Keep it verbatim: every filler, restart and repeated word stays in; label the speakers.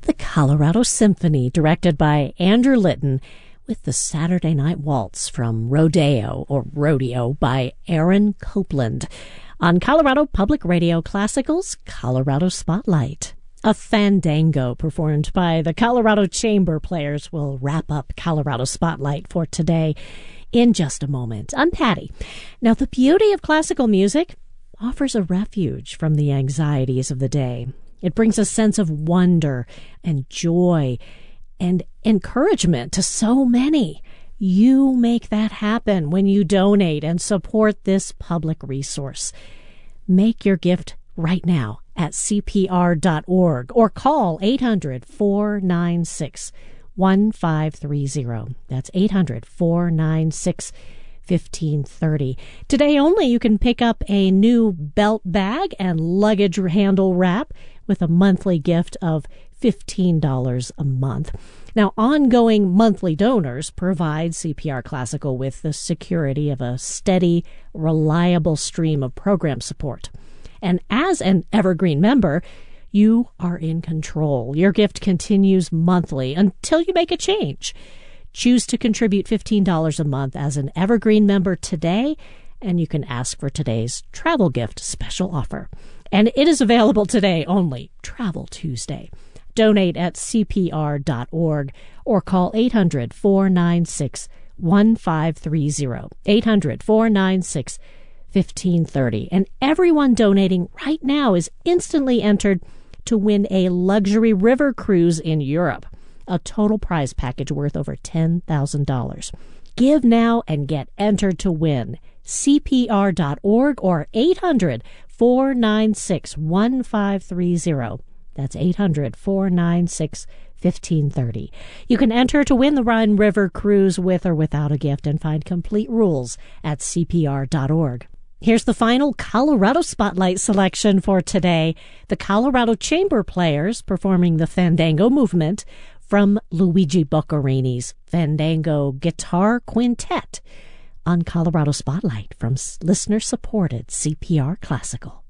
Speaker 1: the Colorado Symphony, directed by Andrew Litton, with the Saturday Night Waltz from Rodeo, or Rodeo, by Aaron Copland. On Colorado Public Radio Classicals, Colorado Spotlight. A fandango performed by the Colorado Chamber Players will wrap up Colorado Spotlight for today in just a moment. I'm Patty. Now, the beauty of classical music offers a refuge from the anxieties of the day. It brings a sense of wonder and joy and encouragement to so many. You make that happen when you donate and support this public resource. Make your gift right now at C P R dot org or call eight hundred, four nine six, one five three zero. That's eight hundred, four nine six, fifteen thirty. Today only you can pick up a new belt bag and luggage handle wrap with a monthly gift of fifteen dollars a month. Now, ongoing monthly donors provide C P R Classical with the security of a steady, reliable stream of program support. And as an Evergreen member, you are in control. Your gift continues monthly until you make a change. Choose to contribute fifteen dollars a month as an Evergreen member today, and you can ask for today's travel gift special offer. And it is available today only, Travel Tuesday. Donate at C P R dot org or call eight hundred, four nine six, one five three zero. eight hundred, four nine six, fifteen thirty. And everyone donating right now is instantly entered to win a luxury river cruise in Europe, a total prize package worth over ten thousand dollars. Give now and get entered to win. C P R dot org or eight hundred, four nine six, one five three zero. That's eight hundred, four nine six, fifteen thirty. You can enter to win the Rhine River Cruise with or without a gift and find complete rules at C P R dot org. Here's the final Colorado Spotlight selection for today. The Colorado Chamber Players performing the Fandango movement from Luigi Boccarini's Fandango Guitar Quintet on Colorado Spotlight from listener-supported C P R Classical.